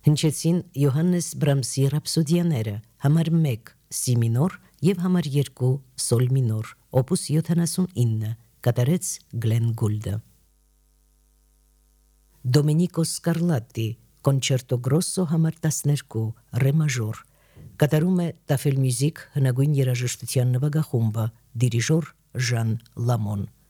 Հնչեցին Յոհաննես Բրամսի ռապսոդիաները, համար 1 սի մինոր եւ համար 2 սոլ մինոր, օպուս 79, կատարեց Գլեն Գուլդը։ Դոմենիկո Սկարլատտի կոնչերտո գրոսո համար 12 ռե մաժոր, կատարում է Տաֆել Մյուզիք հնագույն երաժշտության նվագախումբը, դիրիժոր Ժան Լամոն։